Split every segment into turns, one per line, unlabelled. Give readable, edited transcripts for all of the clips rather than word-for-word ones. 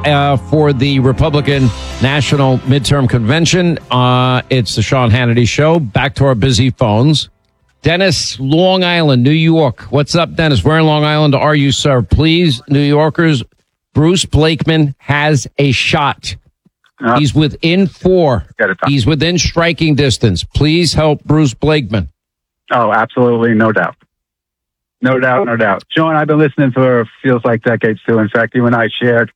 for the Republican National Midterm Convention. It's the Sean Hannity Show. Back to our busy phones. Dennis, Long Island, New York. What's up, Dennis? Where in Long Island are you, sir? Please, New Yorkers, Bruce Blakeman has a shot. He's within 4. He's within striking distance. Please help Bruce Blakeman.
Oh, absolutely. No doubt. No doubt. Sean, I've been listening for feels like decades too. In fact, you and I shared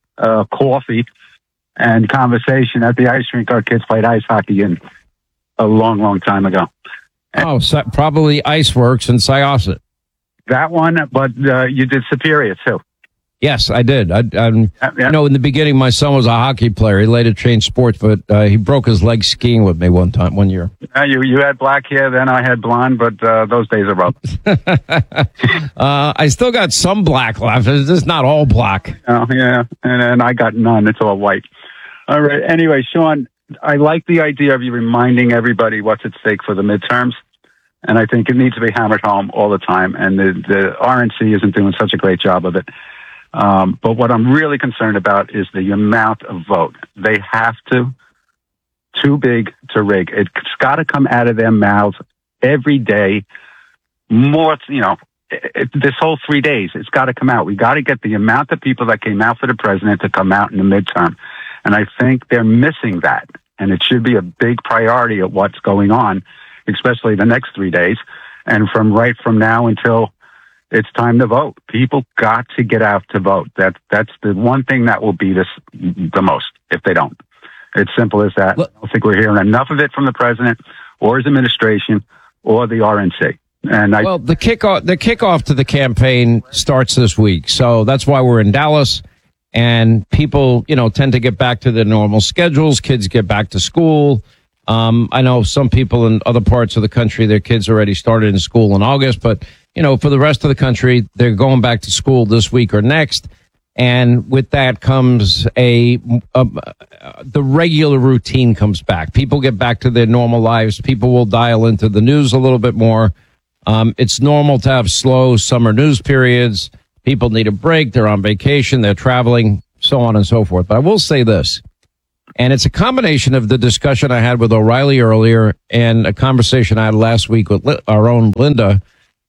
coffee and conversation at the ice rink. Our kids played ice hockey in a long, long time ago.
So probably Iceworks and Syosset.
That one, but you did Superior too.
Yes, I did. You know, in the beginning, my son was a hockey player. He later changed sports, but he broke his leg skiing with me one year.
You had black hair, then I had blonde, but those days are up.
I still got some black left. It's just not all black.
Oh, yeah, and I got none. It's all white. All right. Anyway, Sean, I like the idea of you reminding everybody what's at stake for the midterms, and I think it needs to be hammered home all the time, and the RNC isn't doing such a great job of it. But what I'm really concerned about is the amount of vote. They have to. Too big to rig. It's got to come out of their mouths every day. More, this whole 3 days, it's got to come out. We got to get the amount of people that came out for the president to come out in the midterm. And I think they're missing that. And it should be a big priority of what's going on, especially the next 3 days. And from now until it's time to vote. People got to get out to vote. That's the one thing that will beat us the most if they don't. It's simple as that. I don't think we're hearing enough of it from the president or his administration or the RNC. Well, the kickoff to the campaign starts this week. So that's why we're in Dallas. And people, tend to get back to their normal schedules. Kids get back to school. I know some people in other parts of the country, their kids already started in school in August, but for the rest of the country, they're going back to school this week or next. And with that comes the regular routine comes back. People get back to their normal lives. People will dial into the news a little bit more. It's normal to have slow summer news periods. People need a break. They're on vacation. They're traveling, so on and so forth. But I will say this, and it's a combination of the discussion I had with O'Reilly earlier and a conversation I had last week with our own Linda,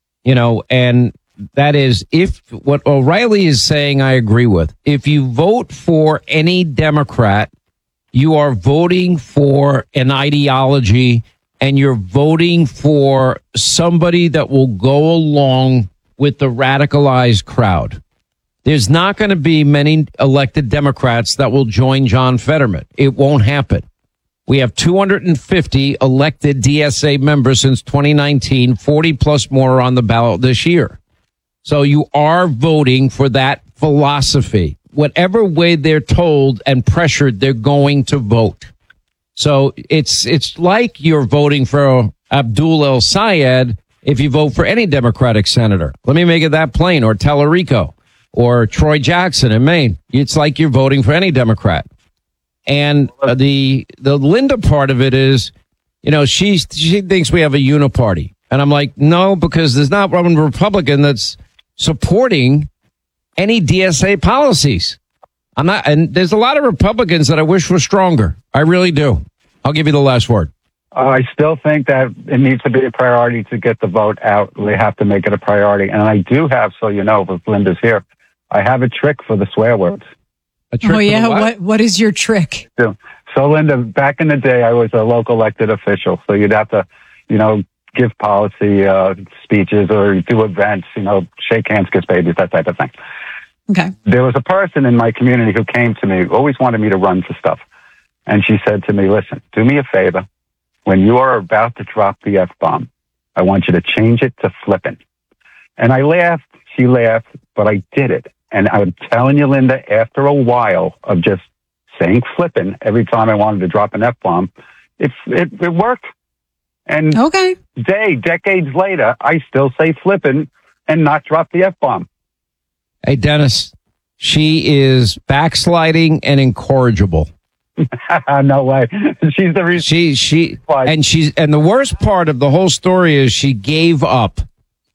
and that is, if what O'Reilly is saying, I agree with. If you vote for any Democrat, you are voting for an ideology and you're voting for somebody that will go along with the radicalized crowd. There's not going to be many elected Democrats that will join John Fetterman. It won't happen. We have 250 elected DSA members since 2019, 40 plus more on the ballot this year. So you are voting for that philosophy. Whatever way they're told and pressured, they're going to vote. So it's like you're voting for Abdul El Sayed if you vote for any Democratic senator. Let me make it that plain. Or Tallarico or Troy Jackson in Maine. It's like you're voting for any Democrat. And the Linda part of it is, she thinks we have a uniparty. And I'm like, no, because there's not one Republican that's supporting any DSA policies. And there's a lot of Republicans that I wish were stronger. I really do. I'll give you the last word. I still think that it needs to be a priority to get the vote out. We have to make it a priority. And I do have, so if Linda's here, I have a trick for the swear words.
A trick for the
what is your trick?
So Linda, back in the day, I was a local elected official. So you'd have to, give policy speeches or do events, shake hands, kiss babies, that type of thing.
Okay.
There was a person in my community who came to me, always wanted me to run for stuff. And she said to me, listen, do me a favor. When you are about to drop the F-bomb, I want you to change it to flippin'. And I laughed. She laughed, but I did it. And I'm telling you, Linda, after a while of just saying flippin' every time I wanted to drop an F-bomb, it worked. And decades later, I still say flippin' and not drop the F-bomb.
Hey, Dennis, she is backsliding and incorrigible.
No way. She's the reason.
And the worst part of the whole story is she gave up.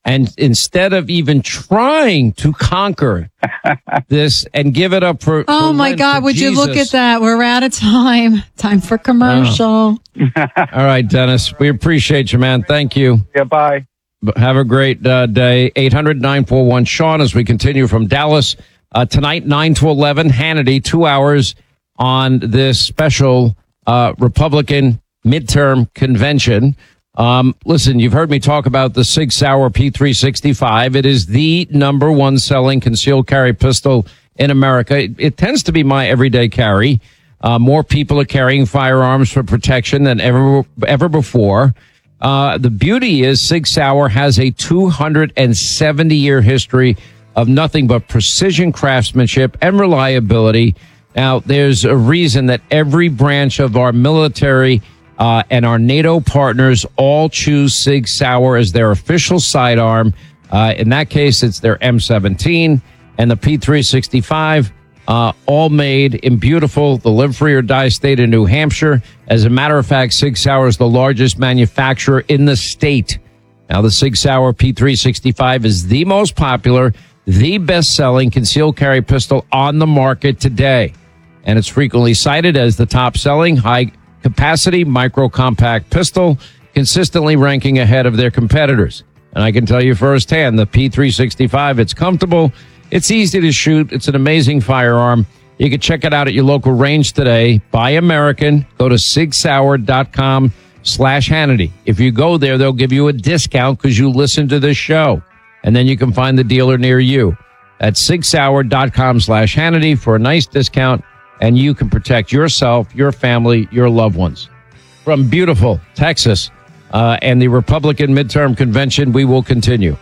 And instead of even trying to conquer this and give it up for
Oh, my
Lent,
God.
for
Would you look at
Jesus.
that? We're out of time. Time for commercial.
All right, Dennis. We appreciate you, man. Thank you.
Yeah, bye.
Have a great day. 800-941-SEAN as we continue from Dallas. Tonight, 9 to 11, Hannity, 2 hours on this special Republican midterm convention. Listen, you've heard me talk about the Sig Sauer P365. It is the number one selling concealed carry pistol in America. It tends to be my everyday carry. More people are carrying firearms for protection than ever before. The beauty is Sig Sauer has a 270-year history of nothing but precision craftsmanship and reliability. Now, there's a reason that every branch of our military and our NATO partners all choose Sig Sauer as their official sidearm. In that case, it's their M17 and the P365, all made in beautiful, the live free or die state of New Hampshire. As a matter of fact, Sig Sauer is the largest manufacturer in the state. Now, the Sig Sauer P365 is the most popular, the best-selling concealed carry pistol on the market today. And it's frequently cited as the top-selling high-capacity micro-compact pistol, consistently ranking ahead of their competitors. And I can tell you firsthand, the P365, it's comfortable, it's easy to shoot, it's an amazing firearm. You can check it out at your local range today. Buy American. Go to sigsauer.com/Hannity. If you go there, they'll give you a discount because you listen to this show. And then you can find the dealer near you at sigsauer.com/Hannity for a nice discount, and you can protect yourself, your family, your loved ones. From beautiful Texas and the Republican midterm convention, we will continue.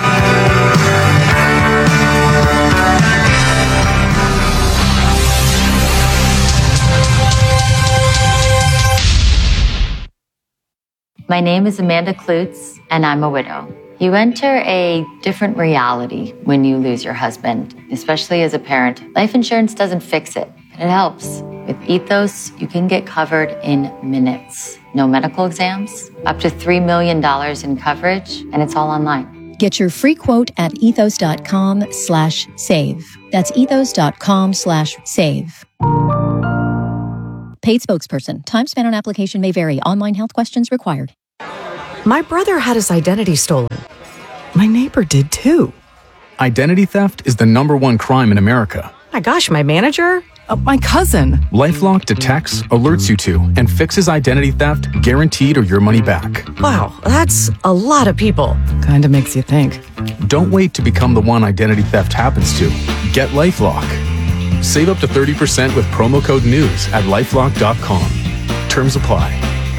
My name is Amanda Klutz, and I'm a widow. You enter a different reality when you lose your husband, especially as a parent. Life insurance doesn't fix it, but it helps. With Ethos, you can get covered in minutes. No medical exams, up to $3 million in coverage, and it's all online.
Get your free quote at ethos.com/save. That's ethos.com/save. Paid spokesperson. Time spent on application may vary. Online health questions required.
My brother had his identity stolen. My neighbor did too.
Identity theft is the #1 crime in America.
My gosh, my manager? My cousin.
LifeLock detects, alerts you to, and fixes identity theft guaranteed or your money back.
Wow, that's a lot of people. Kinda makes you think.
Don't wait to become the one identity theft happens to. Get LifeLock. Save up to 30% with promo code NEWS at LifeLock.com. Terms apply.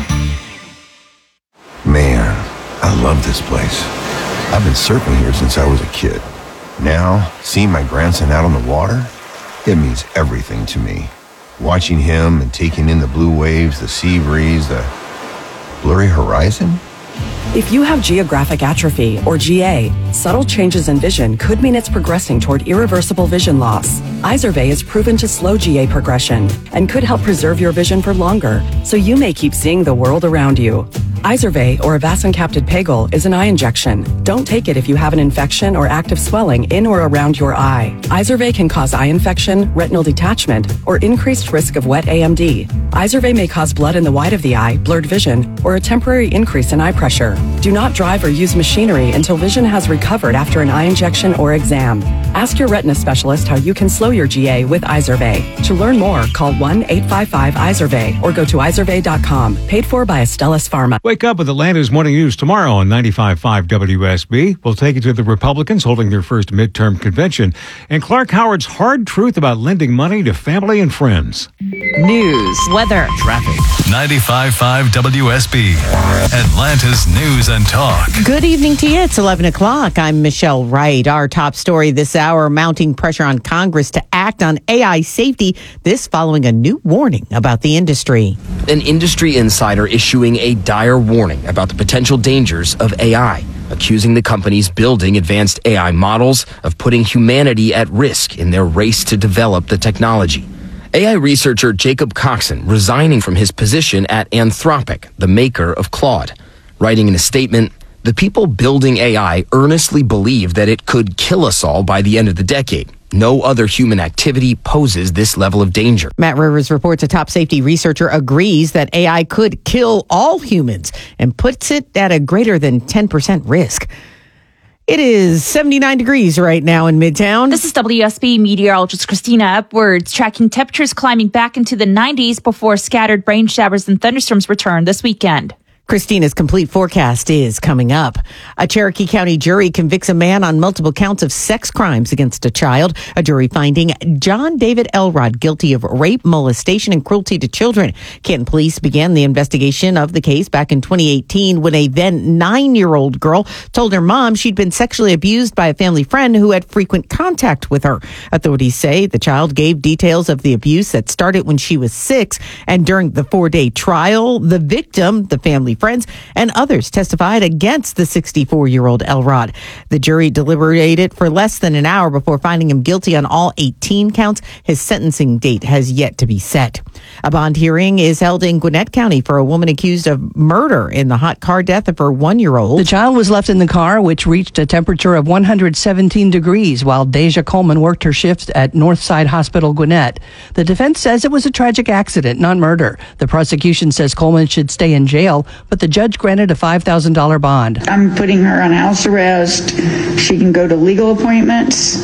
Man, I love this place. I've been surfing here since I was a kid. Now, seeing my grandson out on the water, it means everything to me. Watching him and taking in the blue waves, the sea breeze, the blurry horizon.
If you have geographic atrophy, or GA, subtle changes in vision could mean it's progressing toward irreversible vision loss. Izervay is proven to slow GA progression and could help preserve your vision for longer, so you may keep seeing the world around you. Izervay, or avacincaptad pegol, is an eye injection. Don't take it if you have an infection or active swelling in or around your eye. Izervay can cause eye infection, retinal detachment, or increased risk of wet AMD. Izervay may cause blood in the white of the eye, blurred vision, or a temporary increase in eye pressure. Do not drive or use machinery until vision has recovered after an eye injection or exam. Ask your retina specialist how you can slow your GA with Izervay. To learn more, call 1-855-IZERVAY or go to izervay.com. Paid for by Astellas Pharma.
Wake up with Atlanta's Morning News tomorrow on 95.5 WSB. We'll take you to the Republicans holding their first midterm convention and Clark Howard's hard truth about lending money to family and friends.
News, weather,
Traffic.
95.5 WSB, Atlanta's News and Talk.
Good evening to you. It's 11 o'clock. I'm Michelle Wright. Our top story this hour, mounting pressure on Congress to act on AI safety. This following a new warning about the industry.
An industry insider issuing a dire warning about the potential dangers of AI, accusing the companies building advanced AI models of putting humanity at risk in their race to develop the technology. AI researcher Jacob Coxon resigning from his position at Anthropic, the maker of Claude, writing in a statement, The people building AI earnestly believe that it could kill us all by the end of the decade. No other human activity poses this level of danger.
Matt Rivers reports a top safety researcher agrees that AI could kill all humans and puts it at a greater than 10% risk. It is 79 degrees right now in Midtown.
This is WSB meteorologist Christina Upwards, tracking temperatures climbing back into the 90s before scattered rain showers and thunderstorms return this weekend.
Christina's complete forecast is coming up. A Cherokee County jury convicts a man on multiple counts of sex crimes against a child. A jury finding John David Elrod guilty of rape, molestation, and cruelty to children. Canton police began the investigation of the case back in 2018 when a then 9-year-old girl told her mom she'd been sexually abused by a family friend who had frequent contact with her. Authorities say the child gave details of the abuse that started when she was 6, and during the 4-day trial, the victim, the family friends, and others testified against the 64-year-old Elrod. The jury deliberated for less than an hour before finding him guilty on all 18 counts. His sentencing date has yet to be set. A bond hearing is held in Gwinnett County for a woman accused of murder in the hot car death of her 1-year-old.
The child was left in the car, which reached a temperature of 117 degrees while Deja Coleman worked her shift at Northside Hospital, Gwinnett. The defense says it was a tragic accident, not murder. The prosecution says Coleman should stay in jail, but the judge granted a $5,000 bond.
I'm putting her on house arrest. She can go to legal appointments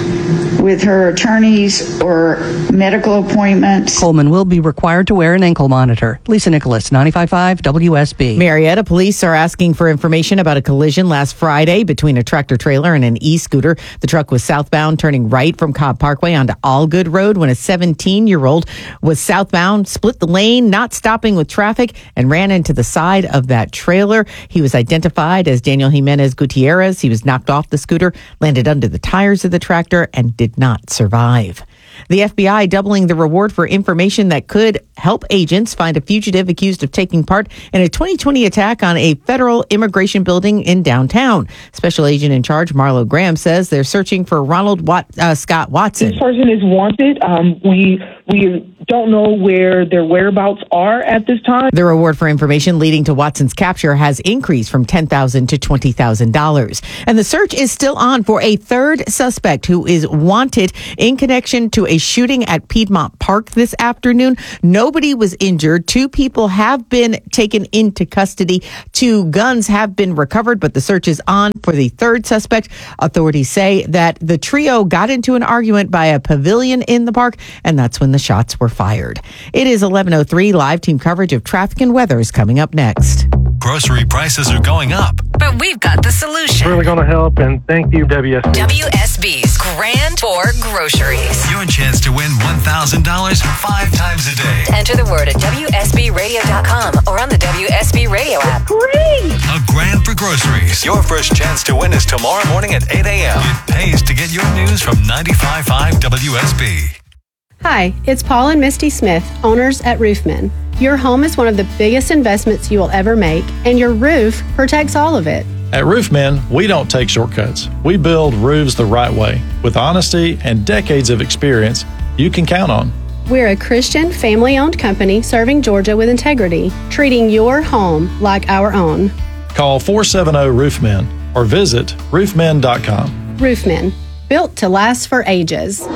with her attorneys or medical appointments.
Coleman will be required to wear an ankle monitor. Lisa Nicholas, 95.5 WSB.
Marietta police are asking for information about a collision last Friday between a tractor trailer and an e-scooter. The truck was southbound, turning right from Cobb Parkway onto Allgood Road when a 17-year-old was southbound, split the lane, not stopping with traffic, and ran into the side of that trailer. He was identified as Daniel Jimenez Gutierrez. He was knocked off the scooter, landed under the tires of the tractor, and did not survive. The FBI doubling the reward for information that could help agents find a fugitive accused of taking part in a 2020 attack on a federal immigration building in downtown. Special agent in charge Marlo Graham says they're searching for Ronald Scott Watson.
This person is wanted. We don't know where their whereabouts are at this time.
The reward for information leading to Watson's capture has increased from $10,000 to $20,000. And the search is still on for a third suspect who is wanted in connection to a shooting at Piedmont Park this afternoon. Nobody was injured. 2 people have been taken into custody. 2 guns have been recovered, but the search is on for the third suspect. Authorities say that the trio got into an argument by a pavilion in the park, and that's when the shots were fired. It is 11:03. Live team coverage of traffic and weather is coming up next.
Grocery prices are going up.
But we've got the solution.
Really going to help, and thank you, WSB.
WSB's Grand Tour Groceries.
Your chance to win $1,000 5 times a day.
Enter the word at WSBRadio.com or on the WSB Radio app.
Great! A grand for groceries. Your first chance to win is tomorrow morning at 8 a.m. It pays to get your news from 95.5 WSB.
Hi, it's Paul and Misty Smith, owners at Roofman. Your home is one of the biggest investments you will ever make, and your roof protects all of it.
At Roofman, we don't take shortcuts. We build roofs the right way, with honesty and decades of experience you can count on.
We're a Christian, family-owned company serving Georgia with integrity, treating your home like our own.
Call 470-ROOFMEN or visit roofmen.com.
Roofmen, built to last for ages.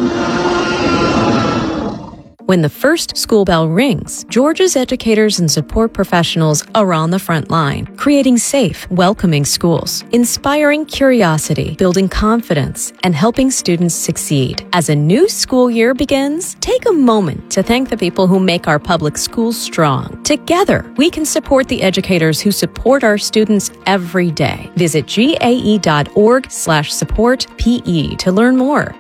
When the first school bell rings, Georgia's educators and support professionals are on the front line, creating safe, welcoming schools, inspiring curiosity, building confidence, and helping students succeed. As a new school year begins, take a moment to thank the people who make our public schools strong. Together, we can support the educators who support our students every day. Visit gae.org/support-PE to learn more.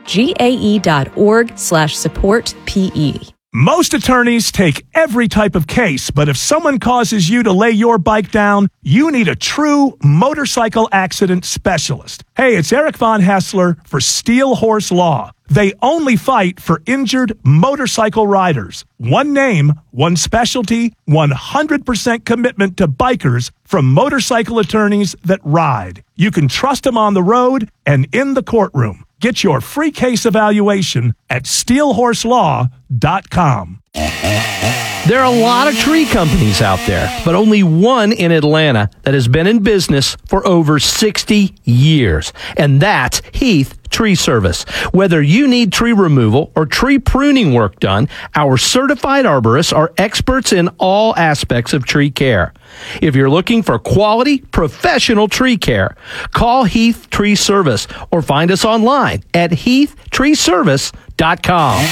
gae.org/support-PE.
Most attorneys take every type of case, but if someone causes you to lay your bike down, you need a true motorcycle accident specialist. Hey, it's Eric Von Hassler for Steel Horse Law. They only fight for injured motorcycle riders. One name, one specialty, 100% commitment to bikers from motorcycle attorneys that ride. You can trust them on the road and in the courtroom. Get your free case evaluation at steelhorselaw.com.
There are a lot of tree companies out there, but only one in Atlanta that has been in business for over 60 years, and that's Heath Tree Service. Whether you need tree removal or tree pruning work done, our certified arborists are experts in all aspects of tree care. If you're looking for quality, professional tree care, call Heath Tree Service or find us online at heathtreeservice.com.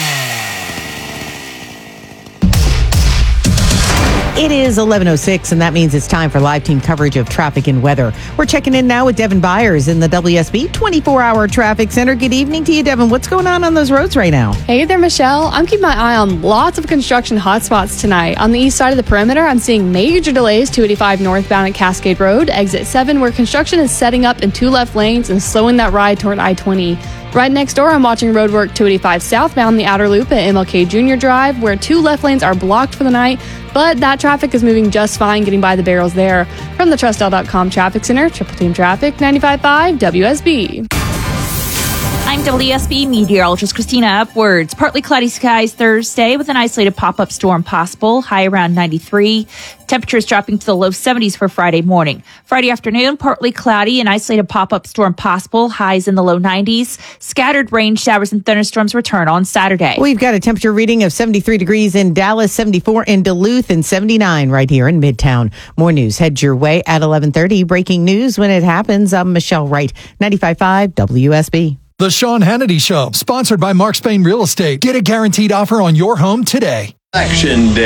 It is 11:06, and that means it's time for live team coverage of traffic and weather. We're checking in now with Devin Byers in the WSB 24-hour traffic center. Good evening to you, Devin. What's going on those roads right now?
Hey there, Michelle. I'm keeping my eye on lots of construction hotspots tonight. On the east side of the perimeter, I'm seeing major delays 285 northbound at Cascade Road, exit 7, where construction is setting up in 2 left lanes and slowing that ride toward I-20. Right next door, I'm watching roadwork 285 southbound the outer loop at MLK Junior Drive, where 2 left lanes are blocked for the night, but that traffic is moving just fine getting by the barrels there. From the TrustL.com Traffic Center, Triple Team Traffic, 95.5 WSB.
I'm WSB meteorologist Christina Upwards. Partly cloudy skies Thursday with an isolated pop-up storm possible, high around 93. Temperatures dropping to the low 70s for Friday morning. Friday afternoon, partly cloudy, an isolated pop-up storm possible, highs in the low 90s. Scattered rain showers and thunderstorms return on Saturday.
We've got a temperature reading of 73 degrees in Dallas, 74 in Duluth, and 79 right here in Midtown. More news heads your way at 11:30. Breaking news when it happens. I'm Michelle Wright, 95.5 WSB.
The Sean Hannity Show, sponsored by Mark Spain Real Estate. Get a guaranteed offer on your home today.
Action Day.